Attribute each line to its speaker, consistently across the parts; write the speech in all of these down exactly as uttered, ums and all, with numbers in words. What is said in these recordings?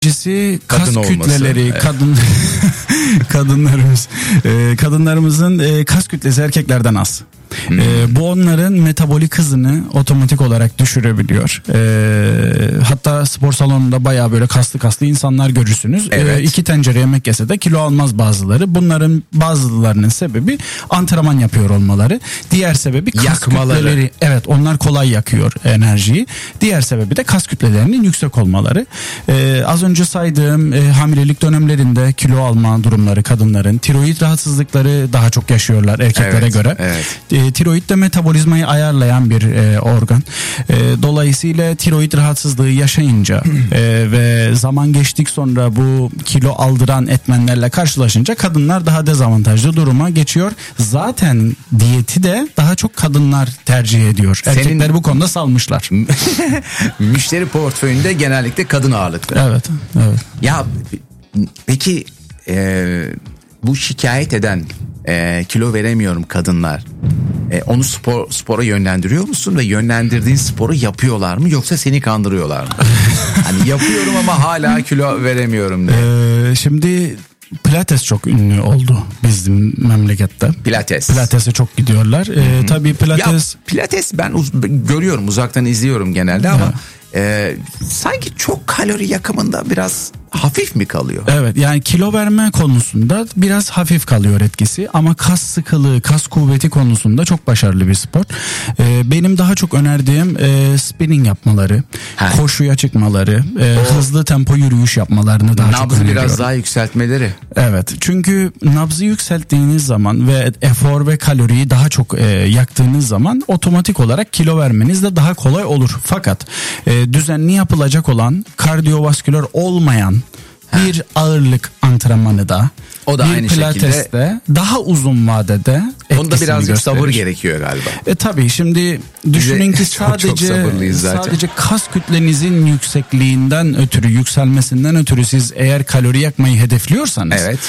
Speaker 1: Birincisi kas
Speaker 2: Kadın
Speaker 1: kütleleri,
Speaker 2: olması, evet.
Speaker 1: kadın kadınlarımız, e, kadınlarımızın e, kas kütlesi erkeklerden az. Hmm. E, bu onların metabolik hızını otomatik olarak düşürebiliyor. E, hatta spor salonunda bayağı böyle kaslı kaslı insanlar görürsünüz.
Speaker 2: Evet.
Speaker 1: E, iki tencere yemek yese de kilo almaz bazıları. Bunların bazılarının sebebi antrenman yapıyor olmaları. Diğer sebebi kas
Speaker 2: Yakmaları.
Speaker 1: kütleleri. Evet, onlar kolay yakıyor enerjiyi. Diğer sebebi de kas kütlelerinin yüksek olmaları. E, az önce saydığım e, hamilelik dönemlerinde kilo alma durumları kadınların, tiroid rahatsızlıkları daha çok yaşıyorlar erkeklere
Speaker 2: Evet,
Speaker 1: göre.
Speaker 2: evet.
Speaker 1: E, tiroid de metabolizmayı ayarlayan bir e, organ. E, dolayısıyla tiroid rahatsızlığı yaşayınca e, ve zaman geçtik sonra bu kilo aldıran etmenlerle karşılaşınca kadınlar daha dezavantajlı duruma geçiyor. Zaten diyeti de daha çok kadınlar tercih ediyor.
Speaker 2: Senin...
Speaker 1: Erkekler bu konuda salmışlar.
Speaker 2: Müşteri portföyünde genellikle kadın ağırlıklı.
Speaker 1: Evet, evet.
Speaker 2: Ya peki e, bu şikayet eden e, kilo veremiyorum kadınlar. E, onu spor spora yönlendiriyor musun ve yönlendirdiğin sporu yapıyorlar mı yoksa seni kandırıyorlar mı? Hani yapıyorum ama hala kilo veremiyorum diye.
Speaker 1: Ee, şimdi Pilates çok ünlü oldu bizim memlekette.
Speaker 2: Pilates.
Speaker 1: Pilates'e çok gidiyorlar. Ee, tabii Pilates.
Speaker 2: Ya, Pilates ben uz- görüyorum, uzaktan izliyorum genelde ama e, sanki çok kalori yakımında biraz hafif mi kalıyor?
Speaker 1: Evet, yani kilo verme konusunda biraz hafif kalıyor etkisi ama kas sıkılığı, kas kuvveti konusunda çok başarılı bir spor. Ee, benim daha çok önerdiğim e, spinning yapmaları,
Speaker 2: Ha.
Speaker 1: koşuya çıkmaları, e, hızlı tempo yürüyüş yapmalarını daha çok
Speaker 2: Nabzı
Speaker 1: öneriyorum.
Speaker 2: biraz daha yükseltmeleri.
Speaker 1: Evet, çünkü nabzı yükselttiğiniz zaman ve efor ve kaloriyi daha çok e, yaktığınız zaman otomatik olarak kilo vermeniz de daha kolay olur. Fakat e, düzenli yapılacak olan kardiyovasküler olmayan bir ağırlık antrenmanı da
Speaker 2: O da
Speaker 1: bir
Speaker 2: aynı
Speaker 1: pilateste
Speaker 2: şekilde.
Speaker 1: daha uzun vadede etkisini
Speaker 2: Onda birazcık
Speaker 1: gösterir.
Speaker 2: sabır gerekiyor galiba.
Speaker 1: E tabii şimdi düşünün ki
Speaker 2: Çok- çok
Speaker 1: sadece
Speaker 2: sabırlıyız zaten.
Speaker 1: sadece kas kütlenizin yüksekliğinden ötürü, yükselmesinden ötürü siz eğer kalori yakmayı hedefliyorsanız,
Speaker 2: Evet.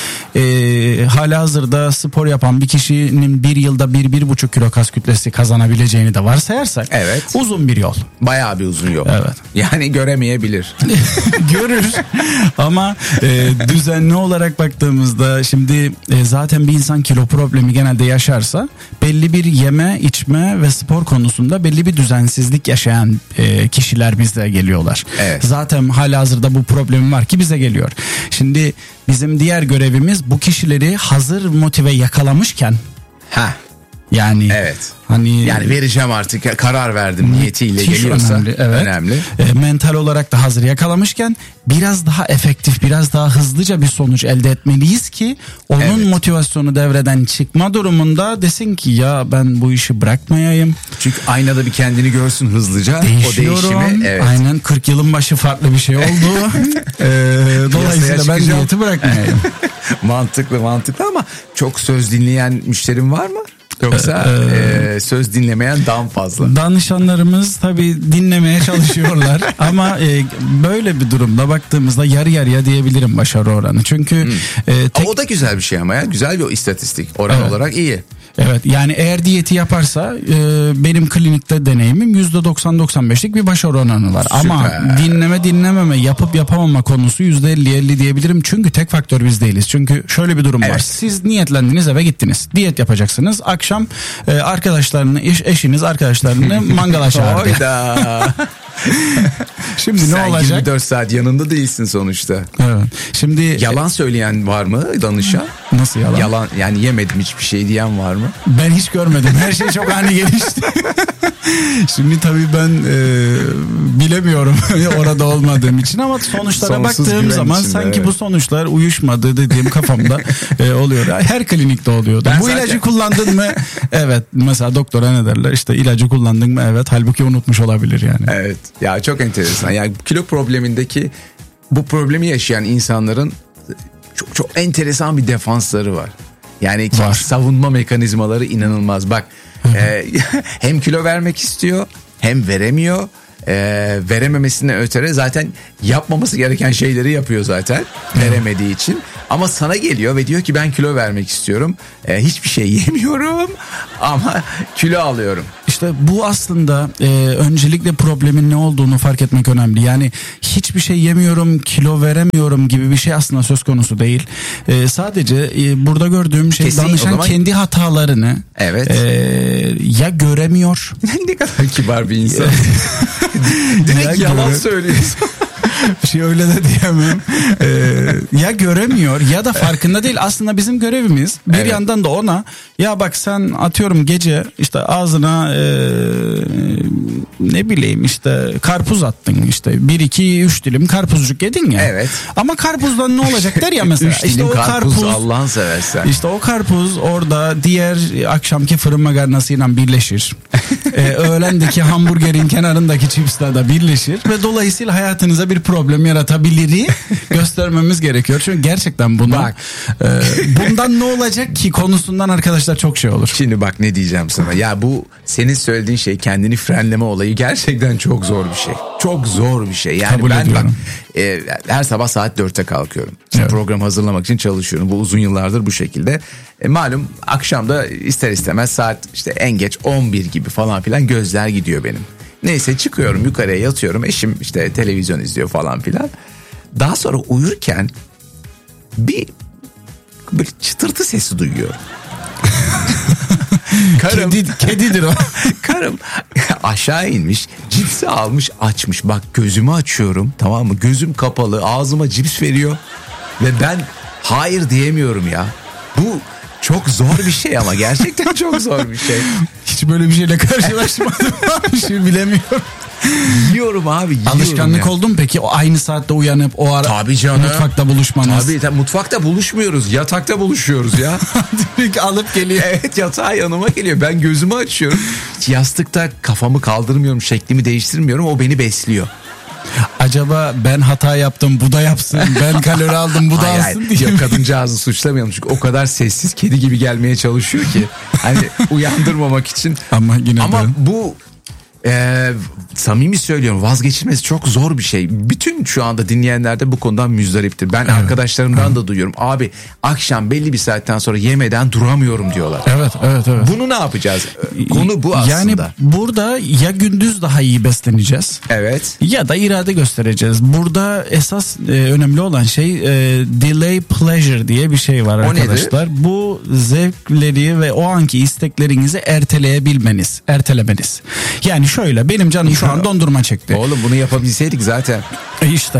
Speaker 1: e, halihazırda spor yapan bir kişinin bir yılda bir bir buçuk kilo kas kütlesi kazanabileceğini de varsayarsak,
Speaker 2: Evet.
Speaker 1: uzun bir yol.
Speaker 2: Bayağı bir uzun yol.
Speaker 1: Evet.
Speaker 2: Yani göremeyebilir.
Speaker 1: Görür ama e, düzenli olarak baktığımızda şimdi e, zaten bir insan kilo problemi genelde yaşarsa belli bir yeme içme ve spor konusunda belli bir düzensizlik yaşayan e, kişiler bize geliyorlar.
Speaker 2: Evet.
Speaker 1: Zaten halihazırda bu problem var ki bize geliyor. Şimdi bizim diğer görevimiz bu kişileri hazır motive yakalamışken,
Speaker 2: Ha.
Speaker 1: yani
Speaker 2: Evet.
Speaker 1: hani
Speaker 2: Yani vereceğim artık, karar verdim niyetiyle
Speaker 1: müthiş
Speaker 2: geliyorsa
Speaker 1: önemli, evet.
Speaker 2: önemli.
Speaker 1: E, mental olarak da hazır yakalamışken biraz daha efektif, biraz daha hızlıca bir sonuç elde etmeliyiz ki onun
Speaker 2: Evet.
Speaker 1: motivasyonu devreden çıkma durumunda desin ki ya ben bu işi bırakmayayım.
Speaker 2: Çünkü aynada bir kendini görsün hızlıca.
Speaker 1: Değişiyorum.
Speaker 2: O değişimi. Evet.
Speaker 1: Aynen, kırk yılın başı farklı bir şey oldu. e, dolayısıyla ben
Speaker 2: çıkacağım.
Speaker 1: niyeti bırakmayayım.
Speaker 2: Mantıklı mantıklı ama çok söz dinleyen müşterim var mı? Yoksa e, söz dinlemeyen daha fazla.
Speaker 1: Danışanlarımız tabii dinlemeye çalışıyorlar ama e, böyle bir durumda baktığımızda yarı yarıya diyebilirim başarı oranı. Çünkü
Speaker 2: Hmm.
Speaker 1: e, tek,
Speaker 2: O da güzel bir şey ama ya. Güzel bir istatistik. Oran
Speaker 1: Evet.
Speaker 2: olarak iyi.
Speaker 1: evet, yani eğer diyeti yaparsa e, benim klinikte deneyimim yüzde doksan doksan beşlik bir başarı oranı var.
Speaker 2: Süper.
Speaker 1: Ama dinleme dinlememe, yapıp yapamama konusu yüzde elli elli diyebilirim. Çünkü tek faktör biz değiliz. Çünkü şöyle bir durum var.
Speaker 2: Evet.
Speaker 1: Siz niyetlendiniz, eve gittiniz. Diyet yapacaksınız. Akşam e, arkadaşlarını, eş, eşiniz arkadaşlarını mangala çağırdı.
Speaker 2: Hayda.
Speaker 1: Şimdi
Speaker 2: Sen
Speaker 1: ne olacak?
Speaker 2: yirmi dört saat yanında değilsin sonuçta.
Speaker 1: Evet. Şimdi
Speaker 2: Yalan söyleyen var mı danışan?
Speaker 1: nasıl yalan?
Speaker 2: Yalan, yani yemedim hiçbir şey diyen var mı?
Speaker 1: Ben hiç görmedim. Her şey çok ani gelişti. Şimdi tabii ben e, bilemiyorum orada olmadığım için ama sonuçlara
Speaker 2: Sonsuz
Speaker 1: baktığım
Speaker 2: güven
Speaker 1: zaman
Speaker 2: içinde,
Speaker 1: sanki
Speaker 2: evet.
Speaker 1: bu sonuçlar uyuşmadı dediğim kafamda e, oluyor. Her klinikte oluyordu.
Speaker 2: Ben
Speaker 1: Bu
Speaker 2: zaten-
Speaker 1: ilacı kullandın mı? Evet. Mesela doktora ne derler? İşte ilacı kullandın mı? Evet. Halbuki unutmuş olabilir yani.
Speaker 2: Evet. Ya çok enteresan. Yani kilo problemindeki bu problemi yaşayan insanların çok çok enteresan bir defansları var. Yani
Speaker 1: Var.
Speaker 2: savunma mekanizmaları inanılmaz. Bak e, hem kilo vermek istiyor hem veremiyor. E, verememesine ötürü zaten yapmaması gereken şeyleri yapıyor zaten veremediği için. Ama sana geliyor ve diyor ki ben kilo vermek istiyorum. E, hiçbir şey yemiyorum ama kilo alıyorum.
Speaker 1: İşte bu aslında e, öncelikle problemin ne olduğunu fark etmek önemli. Yani hiçbir şey yemiyorum, kilo veremiyorum gibi bir şey aslında söz konusu değil. E, sadece e, burada gördüğüm şey
Speaker 2: Kesin,
Speaker 1: danışan
Speaker 2: zaman...
Speaker 1: kendi hatalarını
Speaker 2: evet.
Speaker 1: e, ya göremiyor.
Speaker 2: Ne kadar kibar bir insan. Direkt ya yalan göre... söylüyorsun.
Speaker 1: Bir şey öyle de diyemem. Ee, ya göremiyor ya da farkında değil. Aslında bizim görevimiz bir evet. yandan da ona ya bak sen atıyorum gece işte ağzına e, ne bileyim işte karpuz attın işte bir iki üç dilim karpuzcuk yedin ya.
Speaker 2: Evet.
Speaker 1: Ama karpuzdan ne olacak der ya mesela.
Speaker 2: üç dilim
Speaker 1: işte o
Speaker 2: karpuz,
Speaker 1: karpuz
Speaker 2: Allah'ın seversen.
Speaker 1: İşte o karpuz orada diğer akşamki fırın makarnasıyla birleşir. ee, öğlendeki hamburgerin kenarındaki chipsla da birleşir ve dolayısıyla hayatınıza bir problem yaratabilir göstermemiz gerekiyor. Çünkü gerçekten bunu bak, e, bundan ne olacak ki konusundan arkadaşlar çok şey olur.
Speaker 2: Şimdi bak ne diyeceğim sana. Ya bu senin söylediğin şey kendini frenleme olayı gerçekten çok zor bir şey. Çok zor bir şey. Yani
Speaker 1: kabul
Speaker 2: ben
Speaker 1: ediyorum.
Speaker 2: bak e, her sabah saat dörtte kalkıyorum. Evet. Programı hazırlamak için çalışıyorum. Bu uzun yıllardır bu şekilde. E, malum akşamda ister istemez saat işte en geç on bir gibi falan filan gözler gidiyor benim. Neyse çıkıyorum yukarıya yatıyorum. Eşim işte televizyon izliyor falan filan. Daha sonra uyurken bir böyle çıtırtı sesi duyuyor. Karım,
Speaker 1: Kedi, kedidir o.
Speaker 2: Karım aşağı inmiş, cipsi almış, açmış. Bak gözümü açıyorum, tamam mı? Gözüm kapalı, ağzıma cips veriyor ve ben hayır diyemiyorum ya. Bu çok zor bir şey ama gerçekten çok zor bir şey.
Speaker 1: Hiç böyle bir şeyle karşılaşmadım. Bir şey bilemiyorum.
Speaker 2: Yiyorum abi, yiyorum.
Speaker 1: Alışkanlık
Speaker 2: ya.
Speaker 1: oldu mu peki? O aynı saatte uyanıp o ara
Speaker 2: tabii canım.
Speaker 1: Mutfakta buluşmanız.
Speaker 2: Tabii, tabii mutfakta buluşmuyoruz. Yatakta buluşuyoruz ya.
Speaker 1: Direkt alıp geliyor.
Speaker 2: Evet, yatağa yanıma geliyor. Ben gözümü açıyorum. Hiç yastıkta kafamı kaldırmıyorum, şeklimi değiştirmiyorum. O beni besliyor.
Speaker 1: Acaba ben hata yaptım, bu da yapsın. Ben kalori aldım, bu da
Speaker 2: hayır,
Speaker 1: alsın
Speaker 2: hayır.
Speaker 1: diye.
Speaker 2: Ya kadıncağızı suçlamayalım çünkü o kadar sessiz kedi gibi gelmeye çalışıyor ki. Hani uyandırmamak için.
Speaker 1: Ama yine
Speaker 2: Ama
Speaker 1: de.
Speaker 2: bu e, samimi söylüyorum, vazgeçilmesi çok zor bir şey. Bütün şu anda dinleyenler de bu konudan müzdariptir. Ben evet, arkadaşlarımdan evet. da duyuyorum. Abi akşam belli bir saatten sonra yemeden duramıyorum diyorlar.
Speaker 1: Evet, evet, evet.
Speaker 2: Bunu ne yapacağız? Konu bu aslında.
Speaker 1: Yani burada ya gündüz daha iyi besleneceğiz.
Speaker 2: Evet.
Speaker 1: Ya da irade göstereceğiz. Burada esas e, önemli olan şey e, delay pleasure diye bir şey var o arkadaşlar. Nedir? Bu zevkleri ve o anki isteklerinizi erteleyebilmeniz, ertelemeniz. Yani şöyle, benim canım şu an dondurma çekti.
Speaker 2: Oğlum bunu yapabilseydik zaten.
Speaker 1: E işte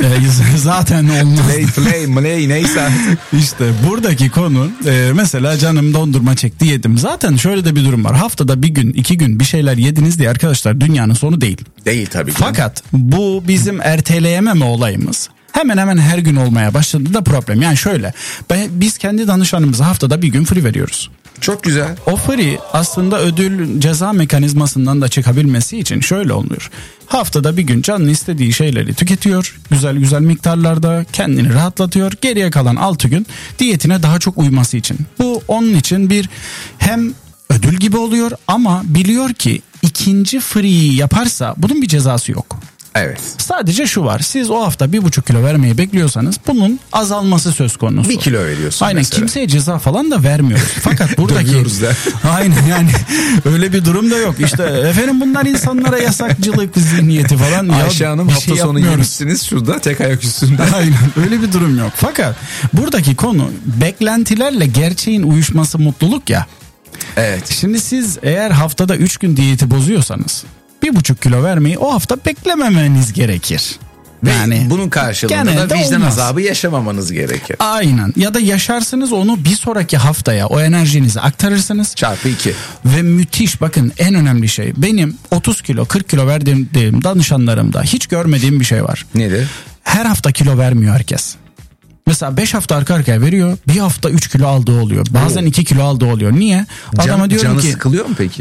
Speaker 1: e, zaten olmaz.
Speaker 2: Play play play neyse.
Speaker 1: İşte buradaki konu e, mesela canım dondurma çekti, yedim. Zaten şöyle de bir durum var. Haftada bir gün iki gün bir şeyler yediniz diye arkadaşlar dünyanın sonu değil.
Speaker 2: Değil tabii ki.
Speaker 1: Fakat bu bizim erteleyememe olayımız hemen hemen her gün olmaya başladı da problem. Yani şöyle, ben, biz kendi danışanımıza haftada bir gün free veriyoruz.
Speaker 2: Çok güzel.
Speaker 1: O free aslında ödül ceza mekanizmasından da çıkabilmesi için şöyle oluyor. Haftada bir gün canlı istediği şeyleri tüketiyor. Güzel güzel miktarlarda kendini rahatlatıyor. Geriye kalan altı gün diyetine daha çok uyması için. Bu onun için bir hem ödül gibi oluyor ama biliyor ki ikinci free'yi yaparsa bunun bir cezası yok.
Speaker 2: Evet.
Speaker 1: Sadece şu var. Siz o hafta bir buçuk kilo vermeyi bekliyorsanız bunun azalması söz konusu.
Speaker 2: Bir kilo veriyorsun.
Speaker 1: Aynen
Speaker 2: mesela.
Speaker 1: Kimseye ceza falan da vermiyoruz. Fakat buradaki aynen yani öyle bir durum da yok. İşte efendim bunlar insanlara yasakçılık zihniyeti falan.
Speaker 2: Ayşe Hanım hafta şey sonu yemişsiniz şurada tek ayak üstünde.
Speaker 1: Aynen öyle bir durum yok. Fakat buradaki konu beklentilerle gerçeğin uyuşması, mutluluk ya.
Speaker 2: Evet.
Speaker 1: Şimdi siz eğer haftada üç gün diyeti bozuyorsanız bir buçuk kilo vermeyi o hafta beklememeniz gerekir.
Speaker 2: Ve yani bunun karşılığında da vicdan olmaz. azabı yaşamamanız gerekir.
Speaker 1: Aynen. Ya da yaşarsınız onu, bir sonraki haftaya o enerjinizi aktarırsınız.
Speaker 2: Çarpı iki.
Speaker 1: Ve müthiş, bakın en önemli şey, benim otuz kilo kırk kilo verdiğim danışanlarımda hiç görmediğim bir şey var.
Speaker 2: Nedir?
Speaker 1: Her hafta kilo vermiyor herkes. Mesela beş hafta arka arkaya veriyor. Bir hafta üç kilo aldığı oluyor. Bazen iki kilo aldığı oluyor. Niye? Adama
Speaker 2: Can,
Speaker 1: diyorum
Speaker 2: canı
Speaker 1: ki.
Speaker 2: Canı sıkılıyor mu peki?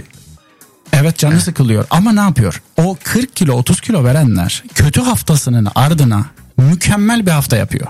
Speaker 1: Evet, canı sıkılıyor ama ne yapıyor? O kırk kilo otuz kilo verenler kötü haftasının ardına mükemmel bir hafta yapıyor.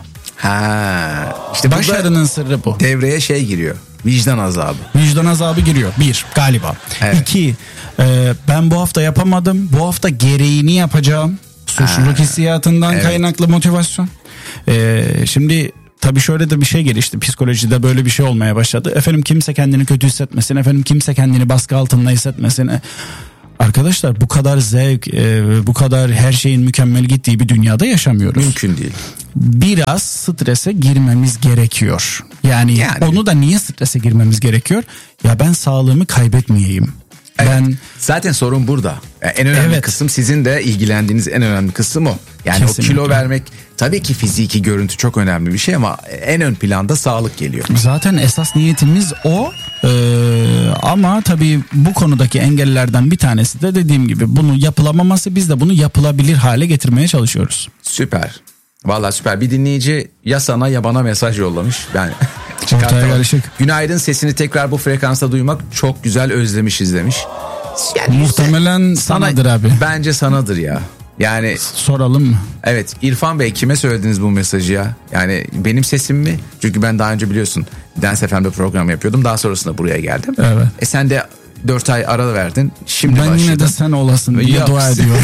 Speaker 2: Ha, işte
Speaker 1: başarının sırrı bu.
Speaker 2: Devreye şey giriyor. Vicdan azabı.
Speaker 1: Vicdan azabı giriyor. Bir, galiba. Evet. İki, e, ben bu hafta yapamadım. Bu hafta gereğini yapacağım. Suçluluk ha. hissiyatından evet. kaynaklı motivasyon. E, şimdi tabii şöyle de bir şey gelişti. Psikolojide böyle bir şey olmaya başladı. Efendim kimse kendini kötü hissetmesin. Efendim kimse kendini baskı altında hissetmesin. Arkadaşlar bu kadar zevk, e, bu kadar her şeyin mükemmel gittiği bir dünyada yaşamıyoruz.
Speaker 2: Mümkün değil.
Speaker 1: Biraz strese girmemiz gerekiyor. Yani, yani onu da niye strese girmemiz gerekiyor? Ya ben sağlığımı kaybetmeyeyim.
Speaker 2: Evet.
Speaker 1: Ben
Speaker 2: zaten sorun burada. Yani en önemli
Speaker 1: evet.
Speaker 2: kısım, sizin de ilgilendiğiniz en önemli kısım o. Yani kesinlikle. O kilo vermek, tabii ki fiziki görüntü çok önemli bir şey ama en ön planda sağlık geliyor.
Speaker 1: Zaten esas niyetimiz o. Ee, ama tabii bu konudaki engellerden bir tanesi de dediğim gibi bunu yapılamaması, biz de bunu yapılabilir hale getirmeye çalışıyoruz.
Speaker 2: Süper. Vallahi süper. Bir dinleyici ya sana ya bana mesaj yollamış. Ben
Speaker 1: ortaya karışık.
Speaker 2: Günaydın, sesini tekrar bu frekansta duymak çok güzel, özlemişiz demiş.
Speaker 1: Yani muhtemelen işte, sanadır abi.
Speaker 2: Bence sanadır ya. Yani
Speaker 1: soralım mı?
Speaker 2: Evet, İrfan Bey, kime söylediniz bu mesajı ya? Yani benim sesim mi? Çünkü ben daha önce biliyorsun Dance F M'de program yapıyordum. Daha sonrasında buraya geldim.
Speaker 1: Evet.
Speaker 2: E sen de dört ay ara verdin. Şimdi
Speaker 1: ben
Speaker 2: başladın.
Speaker 1: Yine de sen olasın diye Yok. dua ediyorum.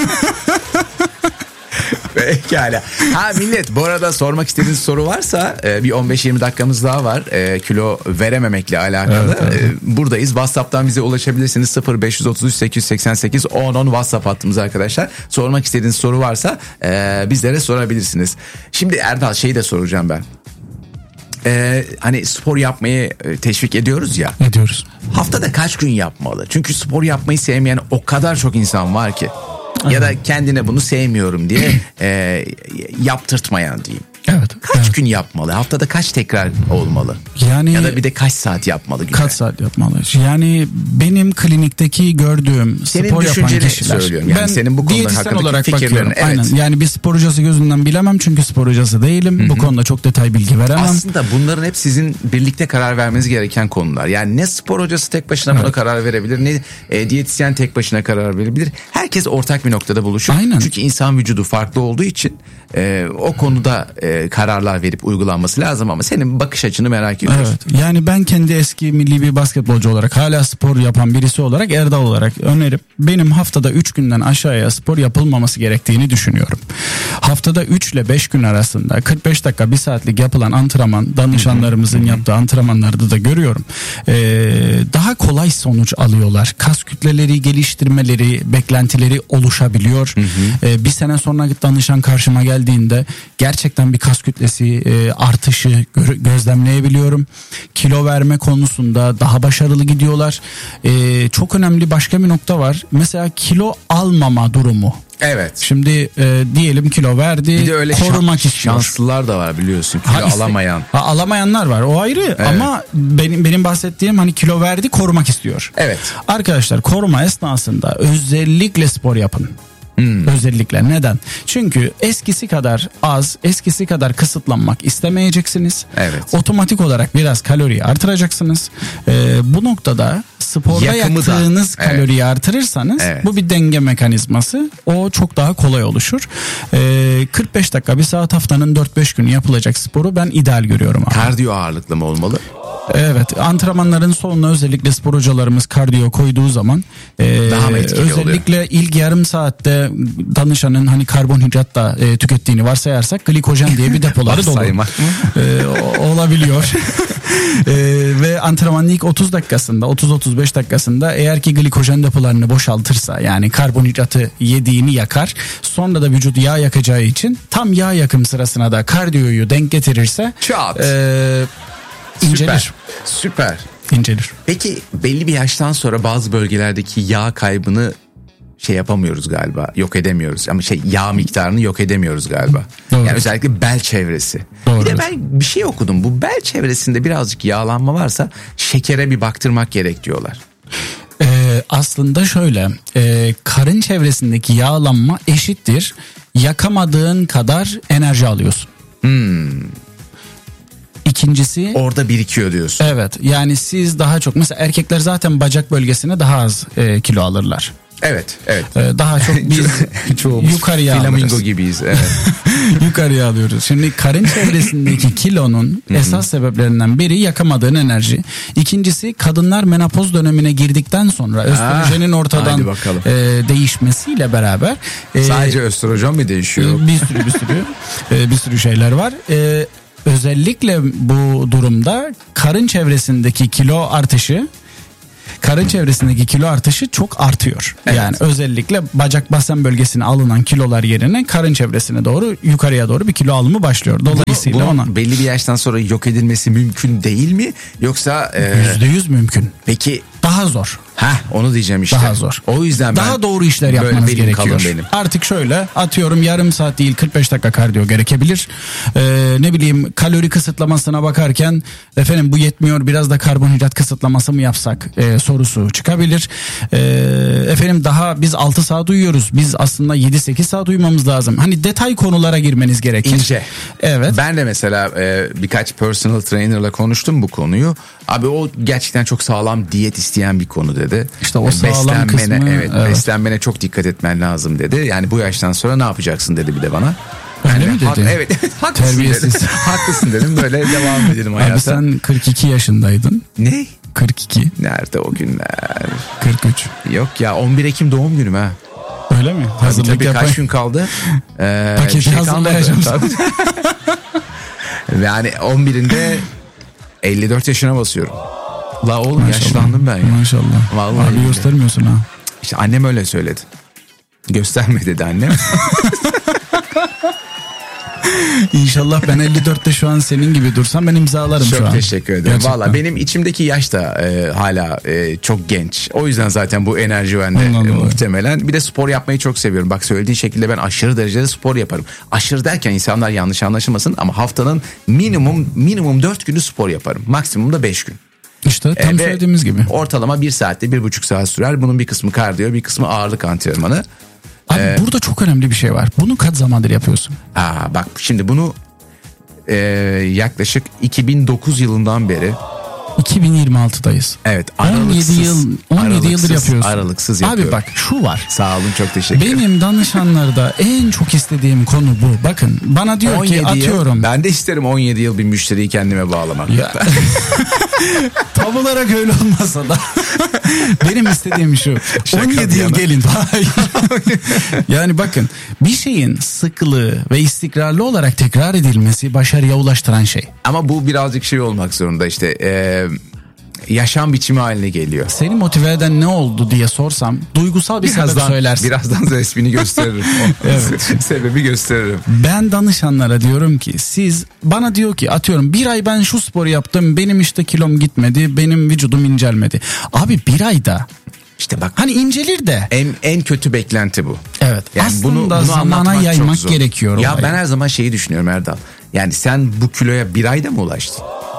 Speaker 2: Pekala. Ha millet, bu arada sormak istediğiniz soru varsa bir on beş yirmi dakikamız daha var. Kilo verememekle alakalı. Evet, evet. Buradayız. WhatsApp'tan bize ulaşabilirsiniz. sıfır beş otuz üç sekiz yüz seksen sekiz on on WhatsApp hattımız arkadaşlar. Sormak istediğiniz soru varsa bizlere sorabilirsiniz. Şimdi Erdal, şeyi de soracağım ben. Ee, hani spor yapmayı teşvik ediyoruz ya.
Speaker 1: Ediyoruz.
Speaker 2: Haftada kaç gün yapmalı? Çünkü spor yapmayı sevmeyen o kadar çok insan var ki. Ya da kendine bunu sevmiyorum diye e, yaptırtmayan diyeyim.
Speaker 1: Evet.
Speaker 2: Kaç
Speaker 1: evet.
Speaker 2: gün yapmalı? Haftada kaç tekrar olmalı?
Speaker 1: Yani
Speaker 2: ya da bir de kaç saat yapmalı günde?
Speaker 1: Kaç saat yapmalı? Yani benim klinikteki gördüğüm
Speaker 2: senin
Speaker 1: spor yapan kişiler.
Speaker 2: Söylüyorum. Yani
Speaker 1: ben
Speaker 2: senin bu konuda hakkındaki
Speaker 1: olarak
Speaker 2: fikirlerini. Evet.
Speaker 1: Aynen. Yani bir spor hocası gözünden bilemem çünkü spor hocası değilim. Hı-hı. Bu konuda çok detay bilgi veremem.
Speaker 2: Aslında bunların hep sizin birlikte karar vermeniz gereken konular. Yani ne spor hocası tek başına evet. buna karar verebilir, ne e, diyetisyen tek başına karar verebilir. Herkes ortak bir noktada buluşur.
Speaker 1: Aynen.
Speaker 2: Çünkü insan vücudu farklı olduğu için e, o konuda e, kararlar verip uygulanması lazım ama senin bakış açını merak ediyoruz.
Speaker 1: Evet. Yani ben kendi eski milli bir basketbolcu olarak, hala spor yapan birisi olarak, Erdal olarak önerim. Benim haftada üç günden aşağıya spor yapılmaması gerektiğini düşünüyorum. Haftada üç ile beş gün arasında kırk beş dakika bir saatlik yapılan antrenman, danışanlarımızın Hı-hı. yaptığı antrenmanlarda da görüyorum. Ee, daha kolay sonuç alıyorlar. Kas kütleleri geliştirmeleri, beklentileri oluşabiliyor. Ee, bir sene sonra danışan karşıma geldiğinde gerçekten bir kas kütlesi e, artışı gö- gözlemleyebiliyorum. Kilo verme konusunda daha başarılı gidiyorlar. E, çok önemli başka bir nokta var. Mesela kilo almama durumu.
Speaker 2: Evet.
Speaker 1: Şimdi e, diyelim kilo verdi,
Speaker 2: bir de öyle
Speaker 1: korumak
Speaker 2: şans,
Speaker 1: istiyor.
Speaker 2: Şanslılar da var biliyorsun. Kilo ha, alamayan.
Speaker 1: Ha, alamayanlar var. O ayrı evet. Ama benim benim bahsettiğim hani kilo verdi, korumak istiyor.
Speaker 2: Evet.
Speaker 1: Arkadaşlar, koruma esnasında özellikle spor yapın. Hmm. Özellikle neden? Çünkü eskisi kadar az, eskisi kadar kısıtlanmak istemeyeceksiniz.
Speaker 2: Evet.
Speaker 1: Otomatik olarak biraz kaloriyi artıracaksınız. Ee, bu noktada sporda Yakımı yaktığınız da. kaloriyi evet. artırırsanız evet. bu bir denge mekanizması. O çok daha kolay oluşur. Ee, kırk beş dakika bir saat haftanın dört beş günü yapılacak sporu ben ideal görüyorum abi.
Speaker 2: Kardiyo ağırlıklı mı olmalı?
Speaker 1: Evet, antrenmanların sonuna özellikle spor hocalarımız kardiyo koyduğu zaman e,
Speaker 2: daha mı etkili
Speaker 1: özellikle
Speaker 2: oluyor?
Speaker 1: ilk yarım saatte danışanın hani karbonhidrat da e, tükettiğini varsayarsak glikojen diye bir depoları dolu. E, olabiliyor. e, ve antrenmanın ilk otuz dakikasında, otuz otuz beş dakikasında eğer ki glikojen depolarını boşaltırsa, yani karbonhidratı yediğini yakar, sonra da vücut yağ yakacağı için tam yağ yakım sırasına da kardiyoyu denk getirirse
Speaker 2: Çat.
Speaker 1: E, İncelir.
Speaker 2: Süper.
Speaker 1: İncelir.
Speaker 2: Peki belli bir yaştan sonra bazı bölgelerdeki yağ kaybını şey yapamıyoruz galiba. Yok edemiyoruz. Ama şey yağ miktarını yok edemiyoruz galiba. Doğru. Yani özellikle bel çevresi. Doğru. Bir de ben bir şey okudum. Bu bel çevresinde birazcık yağlanma varsa şekere bir baktırmak gerek diyorlar.
Speaker 1: Ee, aslında şöyle, e, karın çevresindeki yağlanma eşittir yakamadığın kadar enerji alıyorsun.
Speaker 2: Hmm.
Speaker 1: İkincisi
Speaker 2: orada birikiyor diyorsun.
Speaker 1: Evet, yani siz daha çok, mesela erkekler zaten bacak bölgesine daha az e, kilo alırlar.
Speaker 2: Evet, evet.
Speaker 1: Ee, daha çok biz yukarıya
Speaker 2: flamingo
Speaker 1: alırız.
Speaker 2: gibiyiz. Evet.
Speaker 1: Yukarıya alıyoruz. Şimdi karın çevresindeki kilonun esas sebeplerinden biri yakamadığın enerji. İkincisi, kadınlar menopoz dönemine girdikten sonra östrojenin ortadan e, değişmesiyle beraber.
Speaker 2: E, Sadece östrojen mi değişiyor?
Speaker 1: Bir sürü bir sürü e, bir sürü şeyler var. E, özellikle bu durumda karın çevresindeki kilo artışı karın çevresindeki kilo artışı çok artıyor.
Speaker 2: Evet.
Speaker 1: Yani özellikle bacak basen bölgesine alınan kilolar yerine karın çevresine doğru yukarıya doğru bir kilo alımı başlıyor. Dolayısıyla
Speaker 2: Bunun
Speaker 1: ona
Speaker 2: belli bir yaştan sonra yok edilmesi mümkün değil mi? Yoksa
Speaker 1: yüzde yüz mümkün.
Speaker 2: Peki
Speaker 1: Daha zor.
Speaker 2: Ha, onu diyeceğim işte.
Speaker 1: Daha zor.
Speaker 2: O yüzden
Speaker 1: daha
Speaker 2: ben
Speaker 1: doğru işler
Speaker 2: böyle
Speaker 1: yapmanız
Speaker 2: benim
Speaker 1: gerekiyor.
Speaker 2: kalın benim.
Speaker 1: Artık şöyle atıyorum yarım saat değil kırk beş dakika kardiyo gerekebilir. Ee, ne bileyim kalori kısıtlamasına bakarken efendim bu yetmiyor biraz da karbonhidrat kısıtlaması mı yapsak e, sorusu çıkabilir. E, efendim daha biz altı saat uyuyoruz. Biz aslında yedi sekiz saat uyumamız lazım. Hani detay konulara girmeniz gerekir.
Speaker 2: İnce.
Speaker 1: Evet.
Speaker 2: Ben de mesela e, birkaç personal trainer'la konuştum bu konuyu. Abi o gerçekten çok sağlam diyet isteyen bir konu dedi.
Speaker 1: İşte o
Speaker 2: E,
Speaker 1: sağlam kısmı.
Speaker 2: Evet,
Speaker 1: evet.
Speaker 2: beslenmene çok dikkat etmen lazım dedi. Yani bu yaştan sonra ne yapacaksın dedi bir de bana.
Speaker 1: Öyle
Speaker 2: Yani
Speaker 1: mi dedi?
Speaker 2: hak- evet, evet haklısın
Speaker 1: Terbiyesiz.
Speaker 2: dedim. Haklısın dedim. Böyle devam edelim hayata.
Speaker 1: Abi sen kırk iki yaşındaydın.
Speaker 2: Ne?
Speaker 1: kırk iki.
Speaker 2: Nerede o günler?
Speaker 1: kırk üç.
Speaker 2: Yok ya, on bir Ekim doğum günüm ha.
Speaker 1: Öyle mi?
Speaker 2: Tabii,
Speaker 1: Hazırlık
Speaker 2: tabii,
Speaker 1: yapayım.
Speaker 2: kaç gün kaldı? Ee,
Speaker 1: Paketi
Speaker 2: bir şey kalmadı.
Speaker 1: hazırlayacağım.
Speaker 2: Yani on birinde elli dört yaşına basıyorum. La oğlum
Speaker 1: Maşallah.
Speaker 2: yaşlandım ben ya.
Speaker 1: Maşallah.
Speaker 2: Vallahi
Speaker 1: Abi
Speaker 2: öyle.
Speaker 1: göstermiyorsun ha.
Speaker 2: İşte annem öyle söyledi. Gösterme dedi annem.
Speaker 1: İnşallah ben elli dörtte şu an senin gibi dursam ben imzalarım
Speaker 2: Çok
Speaker 1: şu an.
Speaker 2: teşekkür ederim.
Speaker 1: Gerçekten.
Speaker 2: Valla benim içimdeki yaş da e, hala e, çok genç. O yüzden zaten bu enerji bende
Speaker 1: Ondan
Speaker 2: e,
Speaker 1: dolayı.
Speaker 2: muhtemelen. Bir de spor yapmayı çok seviyorum. Bak söylediğin şekilde ben aşırı derecede spor yaparım. Aşırı derken insanlar yanlış anlaşılmasın ama haftanın minimum minimum dört günü spor yaparım. Maksimum da beş gün.
Speaker 1: İşte tam
Speaker 2: E, ve
Speaker 1: söylediğimiz gibi.
Speaker 2: Ortalama bir saatte bir buçuk saat sürer. Bunun bir kısmı kardiyo, bir kısmı ağırlık antrenmanı.
Speaker 1: Abi burada çok önemli bir şey var. Bunu kaç zamandır yapıyorsun?
Speaker 2: Aa, bak şimdi bunu e, yaklaşık iki bin dokuz yılından beri
Speaker 1: iki bin yirmi altıdayız.
Speaker 2: evet
Speaker 1: on yedi
Speaker 2: aralıksız,
Speaker 1: yıl on yedi yıldır
Speaker 2: aralıksız,
Speaker 1: yapıyorsun.
Speaker 2: Aralıksız
Speaker 1: Abi
Speaker 2: yapıyorum.
Speaker 1: bak şu var.
Speaker 2: Sağ olun, çok teşekkür ederim.
Speaker 1: Benim danışanlarda en çok istediğim konu bu. Bakın bana diyor
Speaker 2: on
Speaker 1: ki
Speaker 2: yedi
Speaker 1: atıyorum.
Speaker 2: Yıl, ben de isterim on yedi yıl bir müşteriyi kendime bağlamak.
Speaker 1: Ya. Tam olarak öyle olmasa da benim istediğim şu.
Speaker 2: Şaka
Speaker 1: on
Speaker 2: bir
Speaker 1: yedi yıl
Speaker 2: yana.
Speaker 1: gelin. Hayır. Yani bakın bir şeyin sıklığı ve istikrarlı olarak tekrar edilmesi başarıya ulaştıran şey.
Speaker 2: Ama bu birazcık şey olmak zorunda işte e, yaşam biçimi haline geliyor.
Speaker 1: Seni motive eden ne oldu diye sorsam duygusal bir sebep söylersin.
Speaker 2: Birazdan da resmini gösteririm.
Speaker 1: Evet.
Speaker 2: Sebebi gösteririm.
Speaker 1: Ben danışanlara diyorum ki siz bana diyor ki atıyorum bir ay ben şu sporu yaptım benim işte kilom gitmedi benim vücudum incelmedi. Abi bir ayda
Speaker 2: İşte bak
Speaker 1: hani incelir de.
Speaker 2: en en kötü beklenti bu.
Speaker 1: Evet.
Speaker 2: Yani
Speaker 1: aslında
Speaker 2: bunu, bunu
Speaker 1: zamana
Speaker 2: anlatmak
Speaker 1: yaymak
Speaker 2: çok zor.
Speaker 1: gerekiyor.
Speaker 2: Ya
Speaker 1: olayı.
Speaker 2: ben her zaman şeyi düşünüyorum Erdal. Yani sen bu kiloya bir ayda mı ulaştın?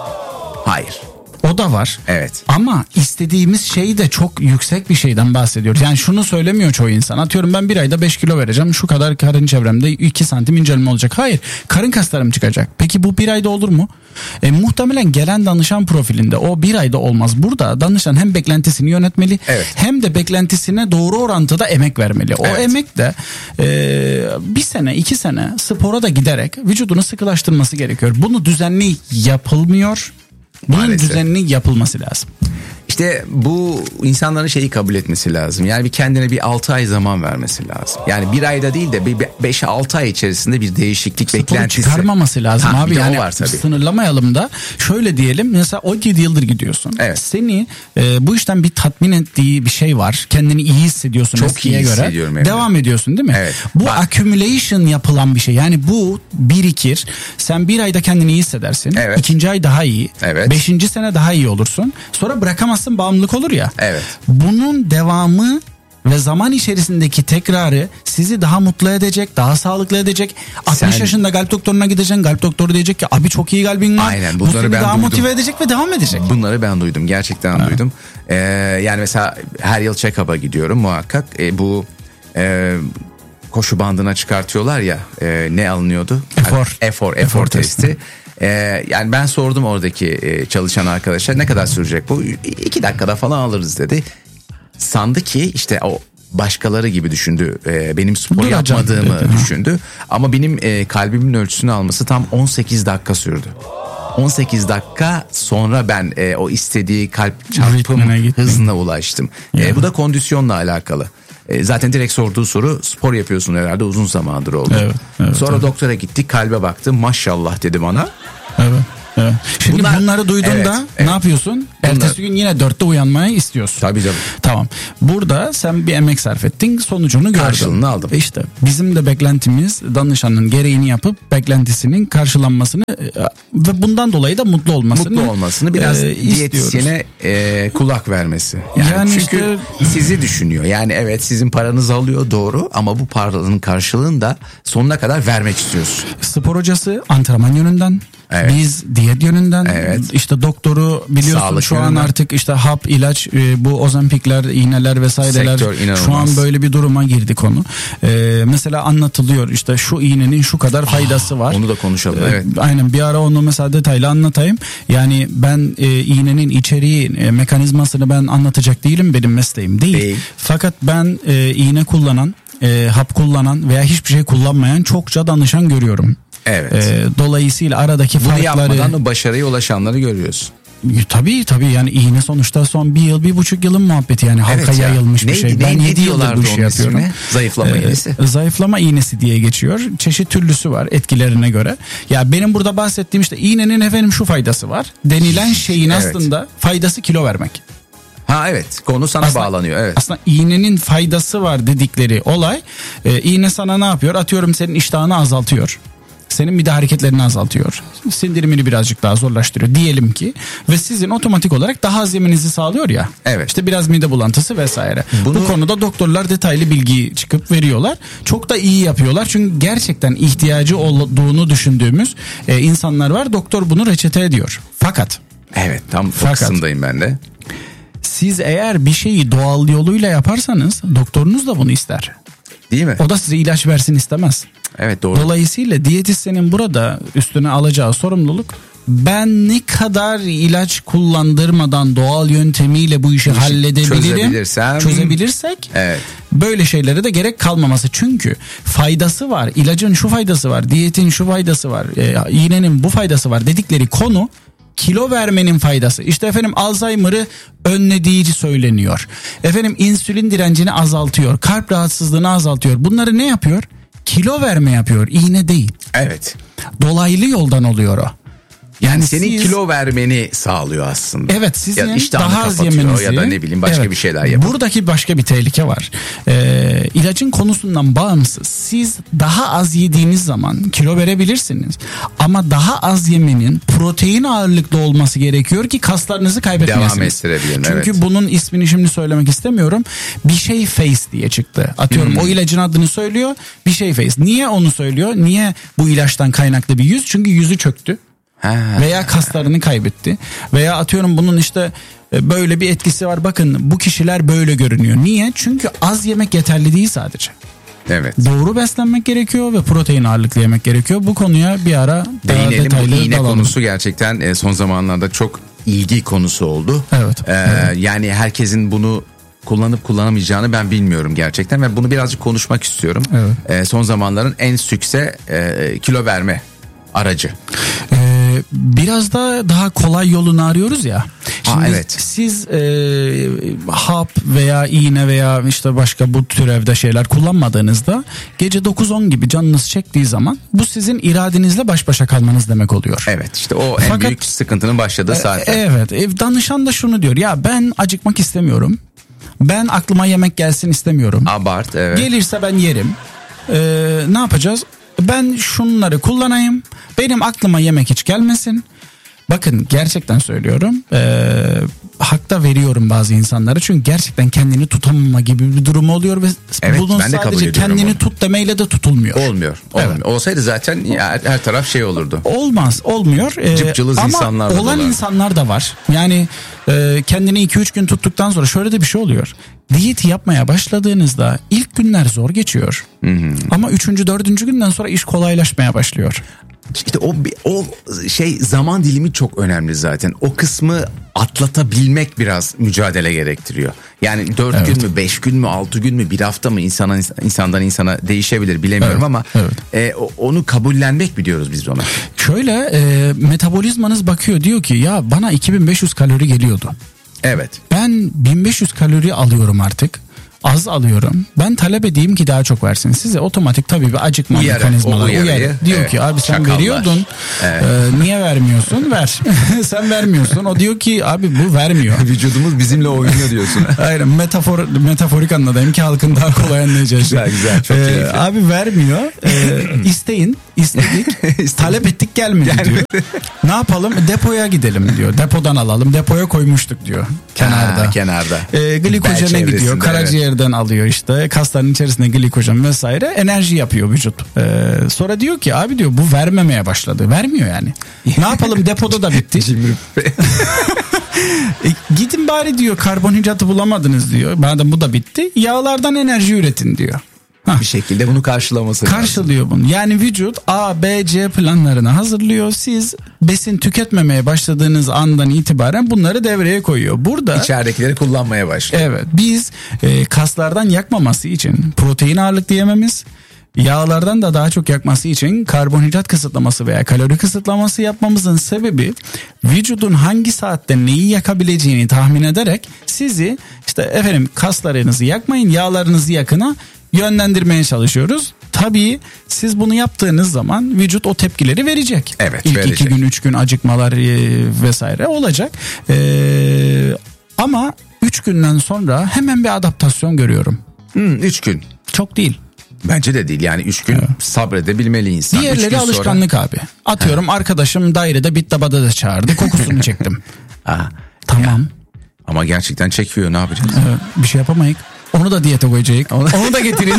Speaker 2: Hayır.
Speaker 1: O da var.
Speaker 2: Evet.
Speaker 1: Ama istediğimiz şey de çok yüksek bir şeyden bahsediyoruz. Yani şunu söylemiyor çoğu insan. Atıyorum ben bir ayda beş kilo vereceğim. Şu kadar karın çevremde iki santim incelme olacak. Hayır. Karın kaslarım çıkacak. Peki bu bir ayda olur mu? E, muhtemelen gelen danışan profilinde o bir ayda olmaz. Burada danışan hem beklentisini yönetmeli
Speaker 2: Evet.
Speaker 1: hem de beklentisine doğru orantıda emek vermeli. O
Speaker 2: Evet.
Speaker 1: emek de e, bir sene iki sene spora da giderek vücudunu sıkılaştırması gerekiyor. Bunu düzenli yapılmıyor. Bunun
Speaker 2: Maalesef.
Speaker 1: düzenli yapılması lazım.
Speaker 2: İşte bu insanların şeyi kabul etmesi lazım. Yani bir kendine bir altı ay zaman vermesi lazım. Yani bir ayda değil de bir beş altı ay içerisinde bir değişiklik
Speaker 1: Sporu
Speaker 2: beklentisi.
Speaker 1: çıkarmaması lazım
Speaker 2: Ha,
Speaker 1: abi.
Speaker 2: bir de o
Speaker 1: Yani
Speaker 2: var tabii.
Speaker 1: sınırlamayalım da şöyle diyelim mesela on yedi yıldır gidiyorsun.
Speaker 2: Evet.
Speaker 1: Seni e, bu işten bir tatmin ettiği bir şey var. Kendini iyi hissediyorsun
Speaker 2: Çok
Speaker 1: eskiye
Speaker 2: iyi
Speaker 1: göre.
Speaker 2: hissediyorum, evet.
Speaker 1: Devam ediyorsun değil mi?
Speaker 2: Evet.
Speaker 1: Bu
Speaker 2: Bak.
Speaker 1: accumulation yapılan bir şey. Yani bu birikir. Sen bir ayda kendini iyi hissedersin.
Speaker 2: Evet.
Speaker 1: İkinci ay daha iyi.
Speaker 2: Evet.
Speaker 1: Beşinci sene daha iyi olursun. Sonra bırakamazsın, bağımlılık olur ya.
Speaker 2: Evet.
Speaker 1: Bunun devamı ve zaman içerisindeki tekrarı sizi daha mutlu edecek, daha sağlıklı edecek. altmış
Speaker 2: Sen-
Speaker 1: yaşında kalp doktoruna gideceksin. Kalp doktoru diyecek ki abi çok iyi kalbin var.
Speaker 2: Aynen,
Speaker 1: Bu
Speaker 2: bunları
Speaker 1: seni
Speaker 2: ben
Speaker 1: daha
Speaker 2: duydum.
Speaker 1: motive edecek ve devam edecek.
Speaker 2: Bunları ben duydum. Gerçekten duydum. Ee, yani mesela her yıl check-up'a gidiyorum muhakkak. Ee, bu e, koşu bandına çıkartıyorlar ya. e, ne alınıyordu?
Speaker 1: Efor.
Speaker 2: Efor. Efor,
Speaker 1: Efor
Speaker 2: testi.
Speaker 1: testi.
Speaker 2: Ee, yani ben sordum oradaki e, çalışan arkadaşa ne kadar sürecek bu? İki dakikada falan alırız dedi. Sandı ki işte o başkaları gibi düşündü. Ee, benim spor
Speaker 1: Duracağım
Speaker 2: yapmadığımı
Speaker 1: dedi, ha.
Speaker 2: düşündü. Ama benim e, kalbimin ölçüsünü alması tam on sekiz dakika sürdü. on sekiz dakika sonra ben e, o istediği kalp çarpım
Speaker 1: Ritmine gittin.
Speaker 2: hızına ulaştım. E,
Speaker 1: Ya.
Speaker 2: bu da kondisyonla alakalı. E, zaten direkt sorduğu soru spor yapıyorsun herhalde uzun zamandır oldu.
Speaker 1: Evet, evet,
Speaker 2: Sonra
Speaker 1: evet.
Speaker 2: doktora gittik, kalbe baktı, maşallah dedi bana.
Speaker 1: Evet. Evet. Şimdi
Speaker 2: Bunlar,
Speaker 1: bunları duyduğunda
Speaker 2: evet, evet.
Speaker 1: ne yapıyorsun?
Speaker 2: Bunlar,
Speaker 1: ertesi gün yine dörtte uyanmayı istiyorsun.
Speaker 2: Tabii canım.
Speaker 1: Tamam. Burada sen bir emek sarf ettin, sonucunu gördün.
Speaker 2: Karşılığını aldım.
Speaker 1: İşte bizim de beklentimiz danışanın gereğini yapıp beklentisinin karşılanmasını ve bundan dolayı da mutlu olmasını
Speaker 2: mutlu olmasını biraz
Speaker 1: e,
Speaker 2: diyetisyene e, kulak vermesi. Yani,
Speaker 1: Yani
Speaker 2: çünkü
Speaker 1: işte,
Speaker 2: sizi düşünüyor. Yani evet, sizin paranızı alıyor, doğru, ama bu paranın karşılığını da sonuna kadar vermek istiyorsun.
Speaker 1: Spor hocası antrenman yönünden,
Speaker 2: evet.
Speaker 1: biz diyet yönünden,
Speaker 2: evet.
Speaker 1: işte doktoru biliyorsun
Speaker 2: Sağlık
Speaker 1: şu
Speaker 2: yönünden.
Speaker 1: an artık işte hap, ilaç, e, bu ozempikler, iğneler vesaireler,
Speaker 2: Sektör
Speaker 1: şu an böyle bir duruma girdi konu. E, mesela anlatılıyor işte şu iğnenin şu kadar faydası var.
Speaker 2: Onu da konuşalım. Evet.
Speaker 1: E, aynen, bir ara onu mesela detaylı anlatayım. Yani ben e, iğnenin içeriği, e, mekanizmasını ben anlatacak değilim, benim mesleğim değil.
Speaker 2: Değil.
Speaker 1: Fakat ben e, iğne kullanan, e, hap kullanan veya hiçbir şey kullanmayan çokça danışan görüyorum.
Speaker 2: Evet.
Speaker 1: E, dolayısıyla aradaki
Speaker 2: Bunu
Speaker 1: farkları...
Speaker 2: yapmadan o başarıya ulaşanları görüyoruz.
Speaker 1: Tabii tabii, yani iğne sonuçta son bir yıl, bir buçuk yılın muhabbeti, yani halka
Speaker 2: Evet ya.
Speaker 1: yayılmış bir
Speaker 2: Neydi,
Speaker 1: şey.
Speaker 2: ne-
Speaker 1: Ben
Speaker 2: ne
Speaker 1: yedi yıldır
Speaker 2: diyorlardı
Speaker 1: bu işi
Speaker 2: onun
Speaker 1: yapıyorum.
Speaker 2: ismine? Zayıflama iğnesi.
Speaker 1: Zayıflama iğnesi diye geçiyor. Çeşit türlüsü var etkilerine göre. Ya benim burada bahsettiğim işte iğnenin efendim şu faydası var denilen şeyin
Speaker 2: Evet.
Speaker 1: aslında faydası kilo vermek.
Speaker 2: Ha evet, konu sana
Speaker 1: Aslında-
Speaker 2: bağlanıyor. Evet.
Speaker 1: Aslında iğnenin faydası var dedikleri olay, e, iğne sana ne yapıyor? Atıyorum senin iştahını azaltıyor. Senin mide hareketlerini azaltıyor. Sindirimini birazcık daha zorlaştırıyor diyelim ki. Ve sizin otomatik olarak daha az yemenizi sağlıyor ya.
Speaker 2: Evet.
Speaker 1: İşte biraz mide bulantısı vesaire.
Speaker 2: Bunu-
Speaker 1: Bu konuda doktorlar detaylı bilgi çıkıp veriyorlar. Çok da iyi yapıyorlar. Çünkü gerçekten ihtiyacı olduğunu düşündüğümüz e, insanlar var. Doktor bunu reçete ediyor. Fakat
Speaker 2: Evet, tam o
Speaker 1: Fakat-
Speaker 2: kısımdayım ben de.
Speaker 1: siz eğer bir şeyi doğal yoluyla yaparsanız doktorunuz da bunu ister.
Speaker 2: Değil mi?
Speaker 1: O da size ilaç versin istemez.
Speaker 2: Evet, doğru.
Speaker 1: Dolayısıyla diyetisyenin burada üstüne alacağı sorumluluk, ben ne kadar ilaç kullandırmadan doğal yöntemiyle bu işi
Speaker 2: işi
Speaker 1: halledebilirim,
Speaker 2: çözebilirsem-
Speaker 1: çözebilirsek
Speaker 2: Evet.
Speaker 1: böyle şeylere de gerek kalmaması. Çünkü faydası var, ilacın şu faydası var, diyetin şu faydası var, e, iğnenin bu faydası var dedikleri konu kilo vermenin faydası. İşte efendim Alzheimer'ı önlediği söyleniyor. Efendim insülin direncini azaltıyor, kalp rahatsızlığını azaltıyor. Bunları ne yapıyor? Kilo verme yapıyor, iğne değil.
Speaker 2: Evet.
Speaker 1: Dolaylı yoldan oluyor o.
Speaker 2: Yani senin
Speaker 1: siz-
Speaker 2: kilo vermeni sağlıyor aslında.
Speaker 1: Evet, sizin
Speaker 2: Ya iştahını
Speaker 1: daha az
Speaker 2: kapatıyor
Speaker 1: yemenizi,
Speaker 2: ya da ne bileyim başka
Speaker 1: evet,
Speaker 2: bir şeyler yapıyor.
Speaker 1: Buradaki başka bir tehlike var. Ee, ilacın konusundan bağımsız. Siz daha az yediğiniz zaman kilo verebilirsiniz. Ama daha az yemenin protein ağırlıklı olması gerekiyor ki kaslarınızı kaybetmeyesiniz.
Speaker 2: Devam ettirebilirim,
Speaker 1: Çünkü
Speaker 2: evet.
Speaker 1: bunun ismini şimdi söylemek istemiyorum. Bir şey face diye çıktı. Atıyorum
Speaker 2: Hmm.
Speaker 1: o ilacın adını söylüyor. Bir şey face. Niye onu söylüyor? Niye bu ilaçtan kaynaklı bir yüz? Çünkü yüzü çöktü.
Speaker 2: Ha.
Speaker 1: Veya kaslarını kaybetti. Veya atıyorum bunun işte e, böyle bir etkisi var. Bakın bu kişiler böyle görünüyor. Niye? Çünkü az yemek yeterli değil sadece.
Speaker 2: Evet.
Speaker 1: Doğru beslenmek gerekiyor ve protein ağırlıklı yemek gerekiyor. Bu konuya bir ara daha
Speaker 2: Değinelim, bu
Speaker 1: detaylı
Speaker 2: iğne
Speaker 1: dalalım.
Speaker 2: konusu gerçekten e, son zamanlarda çok ilgi konusu oldu.
Speaker 1: Evet,
Speaker 2: Ee,
Speaker 1: evet.
Speaker 2: Yani herkesin bunu kullanıp kullanamayacağını ben bilmiyorum gerçekten ve bunu birazcık konuşmak istiyorum.
Speaker 1: Evet.
Speaker 2: Ee, son zamanların en sükse e, kilo verme aracı.
Speaker 1: Ee, biraz da daha kolay yolunu arıyoruz ya. Şimdi
Speaker 2: Aa, evet.
Speaker 1: siz e, hap veya iğne veya işte başka bu türevde şeyler kullanmadığınızda gece dokuz on gibi canınız çektiği zaman bu sizin iradenizle baş başa kalmanız demek oluyor.
Speaker 2: Evet, işte o en
Speaker 1: Fakat-
Speaker 2: büyük sıkıntının başladığı saatler.
Speaker 1: Evet, e, danışan da şunu diyor, ya ben acıkmak istemiyorum. Ben aklıma yemek gelsin istemiyorum.
Speaker 2: Abart, evet.
Speaker 1: Gelirse ben yerim. Ee, ne yapacağız? Ben şunları kullanayım. Benim aklıma yemek hiç gelmesin. Bakın gerçekten söylüyorum. Ee, hakta veriyorum bazı insanlara. Çünkü gerçekten kendini tutamama gibi bir durum oluyor. Ve
Speaker 2: Evet,
Speaker 1: bunun
Speaker 2: ben de kabul
Speaker 1: sadece
Speaker 2: ediyorum
Speaker 1: kendini
Speaker 2: onu.
Speaker 1: tut demeyle de tutulmuyor.
Speaker 2: Olmuyor. olmuyor.
Speaker 1: Evet.
Speaker 2: Olsaydı zaten ya, her, her taraf şey olurdu.
Speaker 1: Olmaz, olmuyor. Ee,
Speaker 2: Cıpcılız
Speaker 1: ama
Speaker 2: insanlarla
Speaker 1: olan
Speaker 2: dolar.
Speaker 1: insanlar da var. Yani e, kendini iki üç gün tuttuktan sonra şöyle de bir şey oluyor. Diyeti yapmaya başladığınızda ilk günler zor geçiyor. Hı hı. Ama üçüncü dördüncü günden sonra iş kolaylaşmaya başlıyor.
Speaker 2: İşte o o şey zaman dilimi çok önemli zaten. O kısmı atlatabilmek biraz mücadele gerektiriyor. Yani dört
Speaker 1: Evet.
Speaker 2: gün mü, beş gün mü, altı gün mü, bir hafta mı insana, insandan insana değişebilir bilemiyorum
Speaker 1: Evet,
Speaker 2: ama
Speaker 1: evet.
Speaker 2: e, o- onu kabullenmek mi diyoruz biz ona?
Speaker 1: Şöyle e, metabolizmanız bakıyor, diyor ki ya bana iki bin beş yüz kalori geliyordu.
Speaker 2: Evet.
Speaker 1: Ben bin beş yüz kalori alıyorum artık. az alıyorum. Ben talep edeyim ki daha çok versin. Size otomatik tabii bir acıkma
Speaker 2: Uyarı,
Speaker 1: mekanizmaları
Speaker 2: uyarı.
Speaker 1: uyarı. Diyor
Speaker 2: Evet.
Speaker 1: ki abi sen
Speaker 2: Çakallar.
Speaker 1: veriyordun.
Speaker 2: Evet.
Speaker 1: E, niye vermiyorsun? Ver. Sen vermiyorsun. O diyor ki abi bu vermiyor.
Speaker 2: Vücudumuz bizimle oynuyor diyorsun.
Speaker 1: Hayır, metafor metaforik anladayım ki halkın daha kolay anlayacağı.
Speaker 2: Güzel, güzel, çok
Speaker 1: Ee,
Speaker 2: keyifli.
Speaker 1: Abi vermiyor. Ee, isteyin, istedik, talep ettik gelmedi diyor. Ne yapalım? Depoya gidelim diyor. Depodan alalım. Depoya koymuştuk diyor. Kenarda.
Speaker 2: Ha, kenarda.
Speaker 1: Ee,
Speaker 2: Bel
Speaker 1: glikojene
Speaker 2: çevresinde,
Speaker 1: gidiyor. Karaciğerden alıyor işte. Kasların içerisinde glikojen vesaire. Enerji yapıyor vücut. Ee, sonra diyor ki abi diyor bu vermemeye başladı. Vermiyor yani. Ne yapalım? Depoda da bitti. E, gidin bari diyor karbonhidratı bulamadınız diyor. Madem bu da bitti. Yağlardan enerji üretin diyor.
Speaker 2: Bir şekilde bunu karşılaması
Speaker 1: Karşılıyor
Speaker 2: lazım.
Speaker 1: bunu. Yani vücut A, B, C planlarını hazırlıyor. Siz besin tüketmemeye başladığınız andan itibaren bunları devreye koyuyor. Burada
Speaker 2: İçeridekileri kullanmaya başlıyor.
Speaker 1: evet biz e, kaslardan yakmaması için protein ağırlıklı yememiz, yağlardan da daha çok yakması için karbonhidrat kısıtlaması veya kalori kısıtlaması yapmamızın sebebi vücudun hangi saatte neyi yakabileceğini tahmin ederek sizi işte efendim kaslarınızı yakmayın, yağlarınızı yakına yönlendirmeye çalışıyoruz. Tabii siz bunu yaptığınız zaman vücut o tepkileri verecek.
Speaker 2: Evet,
Speaker 1: İlk
Speaker 2: verecek.
Speaker 1: iki gün üç gün acıkmalar e, vesaire olacak. Ee, ama üç günden sonra hemen bir adaptasyon görüyorum.
Speaker 2: Hmm, üç gün.
Speaker 1: Çok değil.
Speaker 2: Bence de değil yani üç gün evet. sabredebilmeli insan. Üç
Speaker 1: Diğerleri
Speaker 2: gün
Speaker 1: alışkanlık
Speaker 2: sonra...
Speaker 1: abi. Atıyorum arkadaşım dairede bittabada da çağırdı. Kokusunu çektim.
Speaker 2: Aha.
Speaker 1: Tamam.
Speaker 2: Ya. Ama gerçekten çekiyor, ne yapacağız?
Speaker 1: Ee, bir şey yapamayız. Onu da diyete koyacak. Onu, onu da getirin.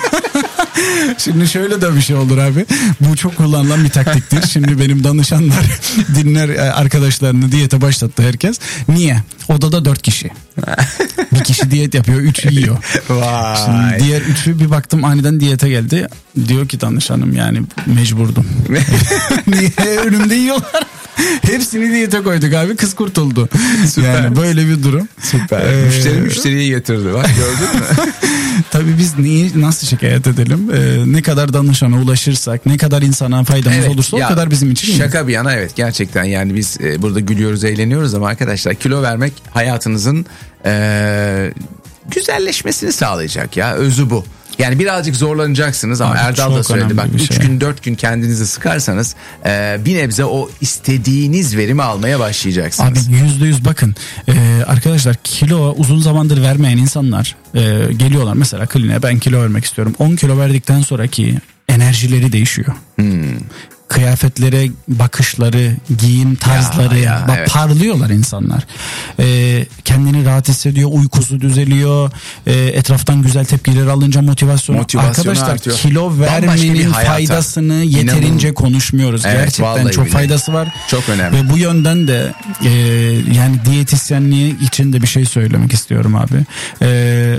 Speaker 1: Şimdi şöyle de bir şey olur abi. Bu çok kullanılan bir taktiktir. Şimdi benim danışanlar dinler arkadaşlarını diyete başlattı herkes. Niye? Odada dört kişi. Bir kişi diyet yapıyor, üç yiyor.
Speaker 2: Vay.
Speaker 1: Şimdi diğer üçü bir baktım aniden diyete geldi. Diyor ki danışanım yani mecburdum. Niye? Önümde yiyorlar. Hepsini diyete koyduk abi, kız kurtuldu.
Speaker 2: Süper.
Speaker 1: Yani böyle bir durum.
Speaker 2: Süper.
Speaker 1: Ee,
Speaker 2: Müşteri müşteriyi getirdi. Bak gördün mü?
Speaker 1: Tabii biz niye nasıl şikayet edelim? Ee, ne kadar danışana ulaşırsak, ne kadar insana faydamız
Speaker 2: Evet,
Speaker 1: olursa
Speaker 2: ya,
Speaker 1: o kadar bizim için iyi.
Speaker 2: Şaka bir yana evet gerçekten yani biz e, burada gülüyoruz, eğleniyoruz ama arkadaşlar kilo vermek hayatınızın e, güzelleşmesini sağlayacak ya, özü bu. Yani birazcık zorlanacaksınız ama
Speaker 1: Abi,
Speaker 2: Erdal da söyledi bak üç
Speaker 1: şey.
Speaker 2: gün dört gün kendinizi sıkarsanız e, bir nebze o istediğiniz verimi almaya başlayacaksınız.
Speaker 1: Abi yüzde yüz bakın e, arkadaşlar kilo uzun zamandır vermeyen insanlar e, geliyorlar mesela kliniğe, ben kilo vermek istiyorum. on kilo verdikten sonraki enerjileri değişiyor. Hmm. Kıyafetlere bakışları, giyim tarzları,
Speaker 2: Ya, ya,
Speaker 1: bak
Speaker 2: evet.
Speaker 1: parlıyorlar insanlar. Ee, kendini rahat hissediyor, uykusu düzeliyor. Ee, etraftan güzel tepkiler alınca motivasyonu.
Speaker 2: Motivasyonu
Speaker 1: Arkadaşlar
Speaker 2: artıyor.
Speaker 1: kilo
Speaker 2: Bambaşka bir
Speaker 1: vermenin
Speaker 2: hayata.
Speaker 1: faydasını yeterince
Speaker 2: İnanın.
Speaker 1: konuşmuyoruz.
Speaker 2: Evet,
Speaker 1: Gerçekten
Speaker 2: vallahi
Speaker 1: çok
Speaker 2: billahi.
Speaker 1: faydası var.
Speaker 2: Çok önemli.
Speaker 1: Ve bu yönden de e, yani diyetisyenliği için de bir şey söylemek istiyorum abi. Eee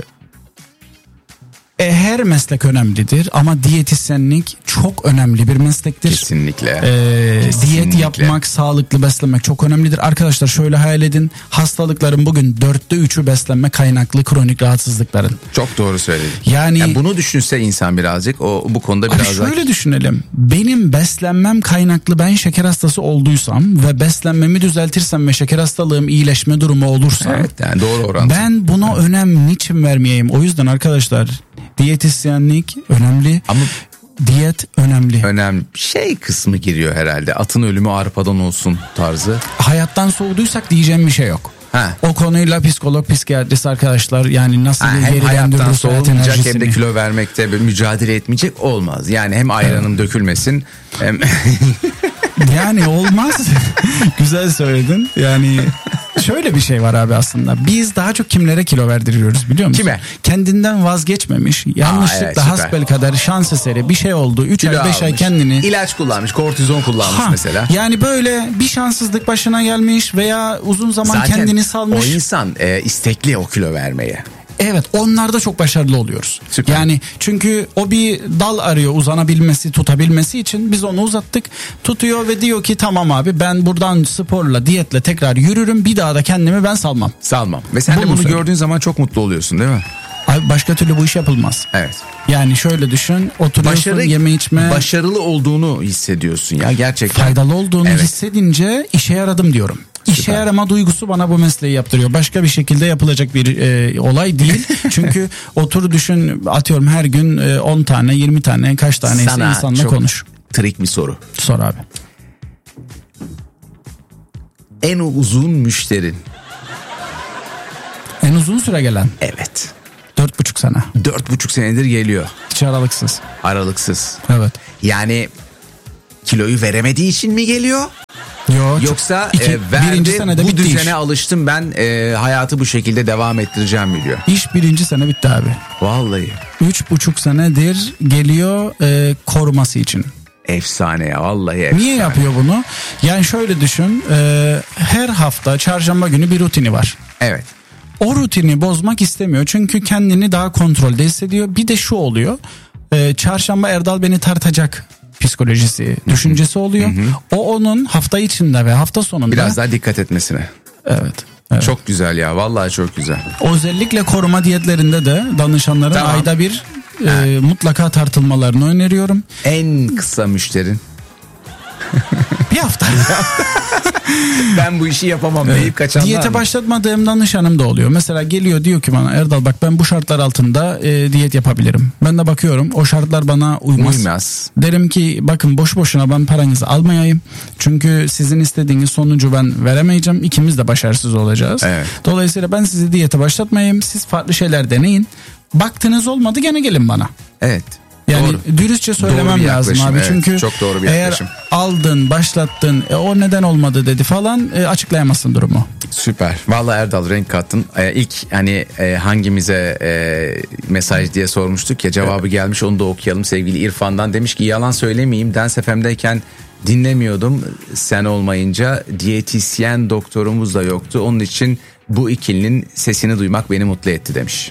Speaker 1: E, her meslek önemlidir ama diyetisyenlik çok önemli bir meslektir.
Speaker 2: Kesinlikle.
Speaker 1: E,
Speaker 2: Kesinlikle.
Speaker 1: Diyet yapmak, sağlıklı beslenmek çok önemlidir. Arkadaşlar şöyle hayal edin, hastalıkların bugün dörtte üçü beslenme kaynaklı kronik rahatsızlıkların.
Speaker 2: Çok doğru söyledin.
Speaker 1: Yani,
Speaker 2: yani bunu düşünse insan birazcık o bu konuda
Speaker 1: abi
Speaker 2: biraz
Speaker 1: şöyle
Speaker 2: daha...
Speaker 1: düşünelim. Benim beslenmem kaynaklı, ben şeker hastası olduysam ve beslenmemi düzeltirsem ve şeker hastalığım iyileşme durumu olursa,
Speaker 2: Evet, yani doğru orantı.
Speaker 1: ben buna evet. önem niçin vermeyeyim? O yüzden arkadaşlar diyetisyenlik önemli.
Speaker 2: Ama
Speaker 1: diyet önemli.
Speaker 2: önemli şey kısmı giriyor herhalde. Atın ölümü arpadan olsun tarzı.
Speaker 1: Hayattan soğuduysak diyeceğim bir şey yok.
Speaker 2: Ha.
Speaker 1: O konuyla psikolog, psikiyatrist arkadaşlar yani nasıl
Speaker 2: Ha, hem
Speaker 1: geri
Speaker 2: hayattan
Speaker 1: döndürürse hayat
Speaker 2: soğumayacak hem de
Speaker 1: enerjisini.
Speaker 2: kilo vermekte böyle mücadele etmeyecek olmaz. Yani hem ayranın evet. dökülmesin hem...
Speaker 1: Yani olmaz. Güzel söyledin. Yani şöyle bir şey var abi aslında. Biz daha çok kimlere kilo verdiriyoruz biliyor musun?
Speaker 2: Kime?
Speaker 1: Kendinden vazgeçmemiş. Yanlışlıkla
Speaker 2: Aa, evet,
Speaker 1: hasbelkader şans eseri bir şey oldu. üç ay beş ay kendini.
Speaker 2: İlaç kullanmış, kortizon kullanmış
Speaker 1: Ha,
Speaker 2: mesela.
Speaker 1: Yani böyle bir şanssızlık başına gelmiş veya uzun zaman
Speaker 2: Zaten
Speaker 1: kendini salmış.
Speaker 2: o insan e, istekli o kilo vermeye.
Speaker 1: Evet, onlarda çok başarılı oluyoruz.
Speaker 2: Süper.
Speaker 1: Yani çünkü o bir dal arıyor uzanabilmesi, tutabilmesi için biz onu uzattık. Tutuyor ve diyor ki tamam abi ben buradan sporla, diyetle tekrar yürürüm. Bir daha da kendimi ben salmam.
Speaker 2: Salmam. Ve sen
Speaker 1: Bu
Speaker 2: de
Speaker 1: mu
Speaker 2: bunu
Speaker 1: söyleyeyim?
Speaker 2: gördüğün zaman çok mutlu oluyorsun değil mi?
Speaker 1: Abi başka türlü bu iş yapılmaz.
Speaker 2: Evet.
Speaker 1: Yani şöyle düşün, oturuyorsun,
Speaker 2: Başarı,
Speaker 1: yeme içme.
Speaker 2: Başarılı olduğunu hissediyorsun ya gerçekten.
Speaker 1: Faydalı olduğunu
Speaker 2: Evet.
Speaker 1: hissedince işe yaradım diyorum. İşe
Speaker 2: Süper.
Speaker 1: yarama duygusu bana bu mesleği yaptırıyor. Başka bir şekilde yapılacak bir e, olay değil. Çünkü otur düşün, atıyorum her gün e, on tane yirmi tane kaç taneyse
Speaker 2: Sana
Speaker 1: insanla
Speaker 2: çok
Speaker 1: konuş.
Speaker 2: trik bir soru.
Speaker 1: Sor abi.
Speaker 2: En uzun müşterin.
Speaker 1: En uzun süre gelen
Speaker 2: Evet.
Speaker 1: dört buçuk sene.
Speaker 2: Dört buçuk senedir geliyor.
Speaker 1: Hiç aralıksız.
Speaker 2: Aralıksız.
Speaker 1: Evet.
Speaker 2: Yani kiloyu veremediği için mi geliyor?
Speaker 1: Yo,
Speaker 2: Yoksa
Speaker 1: iki,
Speaker 2: e, verdi,
Speaker 1: birinci senede
Speaker 2: bu
Speaker 1: bitti
Speaker 2: düzene
Speaker 1: iş.
Speaker 2: alıştım ben, e, hayatı bu şekilde devam ettireceğim mi diyor.
Speaker 1: İş birinci sene bitti abi.
Speaker 2: Vallahi
Speaker 1: Üç buçuk senedir geliyor e, koruması için.
Speaker 2: efsane ya, vallahi efsane.
Speaker 1: Niye yapıyor bunu? Yani şöyle düşün, e, her hafta çarşamba günü bir rutini var.
Speaker 2: Evet.
Speaker 1: O rutini bozmak istemiyor çünkü kendini daha kontrolde hissediyor. Bir de şu oluyor, e, çarşamba Erdal beni tartacak psikolojisi, düşüncesi oluyor. O onun hafta içinde ve hafta sonunda
Speaker 2: Biraz daha dikkat etmesine.
Speaker 1: evet. Evet.
Speaker 2: Çok güzel ya, vallahi çok güzel.
Speaker 1: Özellikle koruma diyetlerinde de danışanların
Speaker 2: Tamam.
Speaker 1: ayda bir e, mutlaka tartılmalarını öneriyorum.
Speaker 2: En kısa müşterin.
Speaker 1: Bir hafta.
Speaker 2: Ben bu işi yapamam deyip kaçanlar
Speaker 1: Diyete
Speaker 2: mı?
Speaker 1: başlatmadığım danışanım da oluyor. Mesela geliyor diyor ki bana, Erdal bak ben bu şartlar altında e, diyet yapabilirim. Ben de bakıyorum o şartlar bana uymaz.
Speaker 2: Uymaz.
Speaker 1: Derim ki bakın boş boşuna ben paranızı almayayım. Çünkü sizin istediğiniz sonucu ben veremeyeceğim. İkimiz de başarısız olacağız.
Speaker 2: Evet.
Speaker 1: Dolayısıyla ben sizi diyete başlatmayayım. Siz farklı şeyler deneyin. Baktınız olmadı gene gelin bana.
Speaker 2: Evet.
Speaker 1: Yani
Speaker 2: Doğru.
Speaker 1: dürüstçe
Speaker 2: Doğru
Speaker 1: söylemem
Speaker 2: bir
Speaker 1: lazım
Speaker 2: yaklaşım,
Speaker 1: abi.
Speaker 2: evet.
Speaker 1: Çünkü
Speaker 2: Çok doğru bir
Speaker 1: eğer
Speaker 2: yaklaşım.
Speaker 1: aldın, başlattın, e, o neden olmadı dedi falan, e, açıklayamazsın durumu.
Speaker 2: Süper. Vallahi Erdal renk kattın. Ee, ilk hani e, hangimize e, mesaj diye sormuştuk ya, cevabı gelmiş, onu da okuyalım. Sevgili İrfan'dan demiş ki yalan söylemeyeyim, Dance F M'deyken dinlemiyordum, sen olmayınca diyetisyen doktorumuz da yoktu. Onun için bu ikilinin sesini duymak beni mutlu etti demiş.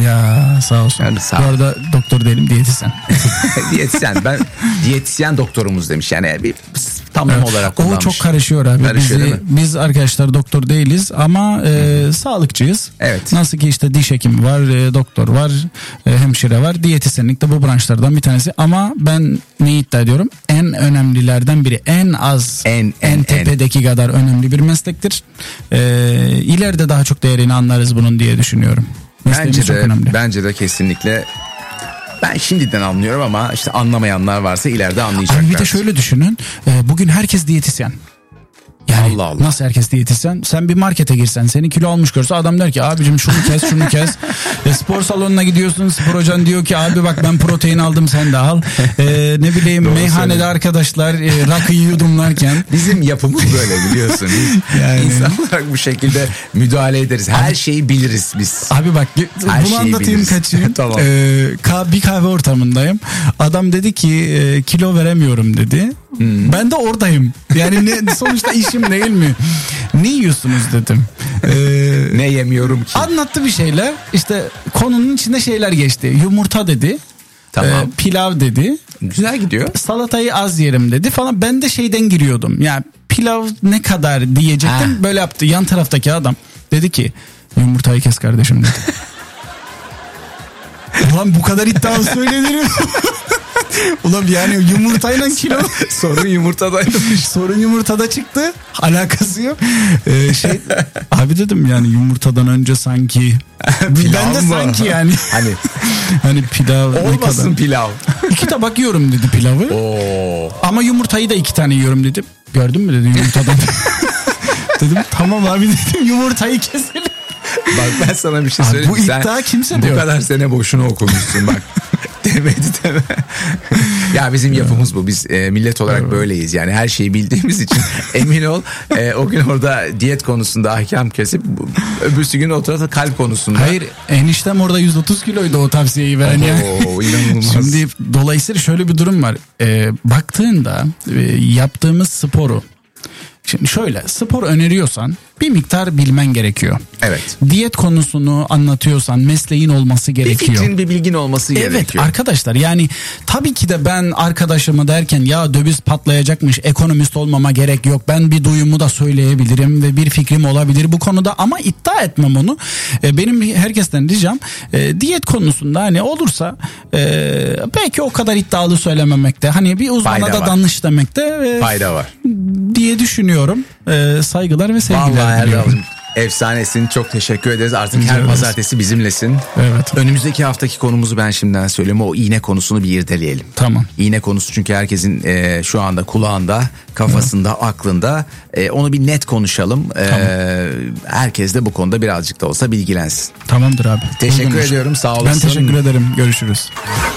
Speaker 1: Ya sağ olsun.
Speaker 2: Yani sağ
Speaker 1: Bu
Speaker 2: ol.
Speaker 1: arada doktor değilim, diyetisyen.
Speaker 2: Diyetisyen, ben diyetisyen doktorumuz demiş. Yani bir tamam
Speaker 1: Evet.
Speaker 2: olarak
Speaker 1: O
Speaker 2: kullanmış.
Speaker 1: çok karışıyor abi.
Speaker 2: Karışıyor,
Speaker 1: Bizi-
Speaker 2: değil mi?
Speaker 1: biz arkadaşlar doktor değiliz ama e, sağlıkçıyız.
Speaker 2: Evet.
Speaker 1: Nasıl ki işte diş hekimi var, e, doktor var, e, hemşire var. Diyetisyenlik de bu branşlardan bir tanesi. Ama ben ne iddia ediyorum? En önemlilerden biri. En az,
Speaker 2: En, en,
Speaker 1: en tepedeki kadar önemli bir meslektir. E, ileride daha çok değerini anlarız bunun diye düşünüyorum. Mesleğimiz
Speaker 2: Bence
Speaker 1: çok
Speaker 2: de,
Speaker 1: önemli.
Speaker 2: bence de kesinlikle. Ben şimdiden anlıyorum ama işte anlamayanlar varsa ileride anlayacaklar.
Speaker 1: Abi bir de şöyle düşünün. e, Bugün herkes diyetisyen. Yani
Speaker 2: Allah Allah.
Speaker 1: nasıl herkes diyetisyen? Sen bir markete girsen, seni kilo almış görse adam der ki abicim şunu kes şunu kes. E, spor salonuna gidiyorsun, spor hocan diyor ki abi bak ben protein aldım sen de al. E, ne bileyim
Speaker 2: Doğru
Speaker 1: meyhanede
Speaker 2: söylüyorsun.
Speaker 1: arkadaşlar e, rakıyı yudumlarken.
Speaker 2: Bizim yapımız böyle biliyorsun. Biz
Speaker 1: Yani.
Speaker 2: İnsan olarak bu şekilde müdahale ederiz. Her şeyi biliriz biz.
Speaker 1: Abi bak
Speaker 2: Her
Speaker 1: bunu
Speaker 2: şeyi
Speaker 1: anlatayım
Speaker 2: biliriz.
Speaker 1: kaçayım.
Speaker 2: Tamam.
Speaker 1: Ee, ka- bir kahve ortamındayım. Adam dedi ki e, kilo veremiyorum dedi.
Speaker 2: Hmm.
Speaker 1: Ben de oradayım. Yani ne, sonuçta işim değil mi? Ne yiyorsunuz dedim. Ee,
Speaker 2: Ne yemiyorum ki?
Speaker 1: anlattı bir şeyler. İşte konunun içinde şeyler geçti. Yumurta dedi.
Speaker 2: Tamam.
Speaker 1: Ee, pilav dedi.
Speaker 2: Güzel gidiyor.
Speaker 1: Salatayı az yerim dedi falan. Ben de şeyden giriyordum. Ya pilav ne kadar diyecektim.
Speaker 2: Ha.
Speaker 1: Böyle yaptı. Yan taraftaki adam dedi ki yumurtayı kes kardeşim dedi. Ulan bu kadar iddialı söylenir mi? Ulan yani yumurtayla kilo.
Speaker 2: Sorun yumurtadaymış.
Speaker 1: Sorun yumurtada çıktı. Alakası yok. Ee, şey abi dedim yani yumurtadan önce sanki ben de
Speaker 2: mı?
Speaker 1: sanki yani
Speaker 2: Hani
Speaker 1: hani pilav ne
Speaker 2: olmasın
Speaker 1: kadar.
Speaker 2: pilav.
Speaker 1: İki tabak yiyorum dedi pilavı.
Speaker 2: Oo.
Speaker 1: Ama yumurtayı da iki tane yiyorum dedim. Gördün mü dedi yumurtadan. Dedim tamam abi dedim yumurtayı keselim.
Speaker 2: Bak ben sana bir şey
Speaker 1: Abi
Speaker 2: söyleyeyim.
Speaker 1: bu
Speaker 2: Sen
Speaker 1: iddia kimse
Speaker 2: bu
Speaker 1: diyor.
Speaker 2: kadar sene boşuna okumuşsun bak. Demedi deme. Ya bizim yapımız bu. Biz e, millet olarak böyleyiz. Yani her şeyi bildiğimiz için emin ol e, o gün orada diyet konusunda ahkam kesip bu- öbürsü gün oturda kalp konusunda.
Speaker 1: Hayır eniştem orada yüz otuz kiloydu o tavsiyeyi veren ya.
Speaker 2: Oo, inanılmaz.
Speaker 1: Şimdi dolayısıyla şöyle bir durum var. Ee, baktığında e, yaptığımız sporu, şimdi şöyle spor öneriyorsan bir miktar bilmen gerekiyor.
Speaker 2: Evet.
Speaker 1: Diyet konusunu anlatıyorsan mesleğin olması
Speaker 2: Bir
Speaker 1: gerekiyor.
Speaker 2: fikrin, bir bilgin olması
Speaker 1: Evet
Speaker 2: gerekiyor.
Speaker 1: arkadaşlar yani tabii ki de ben arkadaşımı derken ya döviz patlayacakmış ekonomist olmama gerek yok. Ben bir duyumu da söyleyebilirim ve bir fikrim olabilir bu konuda ama iddia etmem onu. E, benim herkesten ricam e, diyet konusunda hani olursa e, belki o kadar iddialı söylememekte. Hani bir uzmana
Speaker 2: Fayda
Speaker 1: da
Speaker 2: var.
Speaker 1: danış demekte e,
Speaker 2: Fayda var.
Speaker 1: diye düşünüyorum. diyorum. Ee, saygılar ve sevgiler
Speaker 2: Vallahi
Speaker 1: diliyorum.
Speaker 2: Erdal'cığım, efsanesin, çok teşekkür ederiz. Artık
Speaker 1: Rica
Speaker 2: her
Speaker 1: ederiz.
Speaker 2: pazartesi bizimlesin.
Speaker 1: Evet.
Speaker 2: Önümüzdeki haftaki konumuzu ben şimdiden söyleyeyim. O iğne konusunu bir irdeleyelim.
Speaker 1: Tamam.
Speaker 2: İğne konusu çünkü herkesin e, şu anda kulağında, kafasında, evet. aklında. E, onu bir net konuşalım. E, tamam. Herkes de bu konuda birazcık da olsa bilgilensin.
Speaker 1: Tamamdır abi.
Speaker 2: Teşekkür
Speaker 1: Uygunmuş.
Speaker 2: ediyorum, sağ olasın.
Speaker 1: Ben teşekkür ederim. Görüşürüz.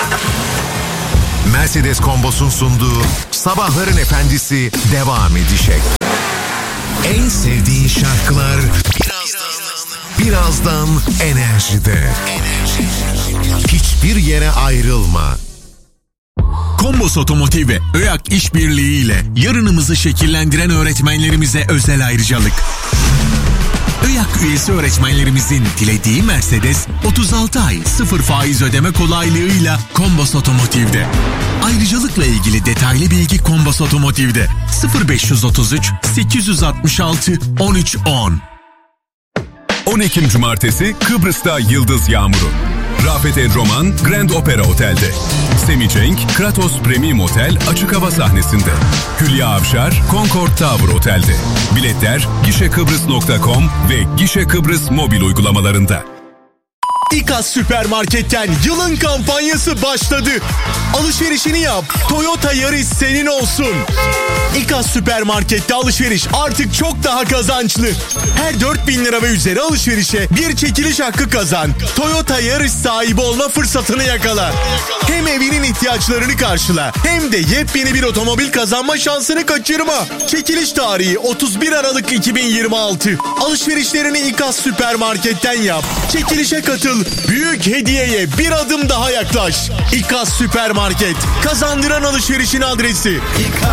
Speaker 3: Mercedes Kombos'un sunduğu Sabahların Efendisi devam edecek. En sevdiğin şarkılar birazdan, birazdan Enerji'de. Enerji. Hiçbir yere ayrılma.
Speaker 4: Kombos Otomotiv ve ÖYAK işbirliği ile yarınımızı şekillendiren öğretmenlerimize özel ayrıcalık. ÖYAK üyesi öğretmenlerimizin dilediği Mercedes otuz altı ay sıfır faiz ödeme kolaylığıyla Kombos Otomotiv'de. Ayrıcalıkla ilgili detaylı bilgi Kombos Otomotiv'de. sıfır beş otuz üç sekiz altı altı on üç on.
Speaker 5: on Ekim Cumartesi Kıbrıs'ta Yıldız Yağmuru. Rafet Edroman Grand Opera Otel'de. Semih Cenk Kratos Premium Otel açık hava sahnesinde. Hülya Avşar Concord Tower Otel'de. Biletler gişekıbrıs nokta com ve Gişe Kıbrıs mobil uygulamalarında.
Speaker 4: İKAS Süpermarket'ten yılın kampanyası başladı. Alışverişini yap, Toyota Yaris senin olsun. İKAS Süpermarket'te alışveriş artık çok daha kazançlı. Her dört bin lira ve üzeri alışverişe bir çekiliş hakkı kazan. Toyota Yaris sahibi olma fırsatını yakala. Hem evinin ihtiyaçlarını karşıla, hem de yepyeni bir otomobil kazanma şansını kaçırma. Çekiliş tarihi otuz bir Aralık iki bin yirmi altı. Alışverişlerini İKAS Süpermarket'ten yap. Çekilişe katıl. Büyük hediyeye bir adım daha yaklaş. İKAS Süpermarket. Kazandıran alışverişin adresi.